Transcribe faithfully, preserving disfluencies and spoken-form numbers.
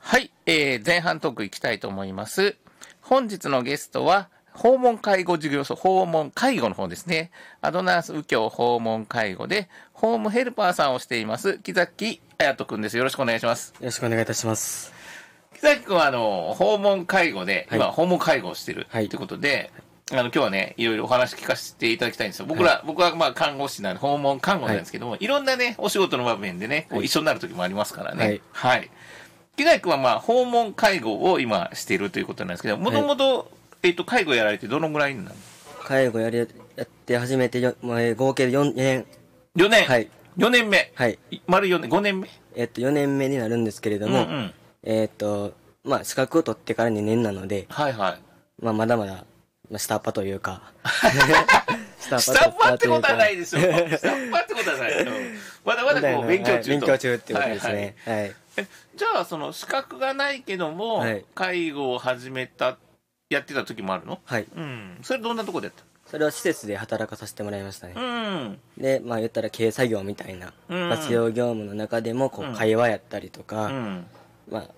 はい、えー、前半トーク行きたいと思います。本日のゲストは、訪問介護事業所、訪問介護の方ですね。アドナース右京訪問介護で、ホームヘルパーさんをしています、木崎彩人くんです。よろしくお願いします。 よろしくお願いいたします。 木崎くんは、あの、訪問介護で、 はい、 今、訪問介護をしてるはい、 ということで、あの、今日はね、いろいろお話聞かせていただきたいんですよ。僕ら、はい、僕はまあ看護師なんで、訪問看護なんですけども、はい、いろんなね、お仕事の場面でね、こう一緒になる時もありますからね。はい。はい。木崎くんはまあ、訪問介護を今しているということなんですけど、もともと、えっと、介護やられてどのぐらいになるの？ 介護やり、やって始めてよ、まあ、合計でよねん。 よねん。 はい。 よねんめ。 はい。 丸よねん、ごねんめ。 えっと、よねんめになるんですけれども、うんうん、えっと、まあ、資格を取ってからにねんなので、 はいはい。 まあ、まだまだ、まあ、下っ端というか、 下っ端ってことはないですよ。下っ端ってことはない。まだまだこう、勉強中と。 勉強中ってことですね。はい。はい、 え、じゃあ、その、資格がないけども、はい、介護を始めた、やってた時もあるの？ はい。 うん。それどんなとこでやった？ それは施設で働かさせてもらいましたね。 うん。 で、まあ言ったら軽作業みたいな、活用業務の中でも、こう、会話やったりとか、うん、まあ、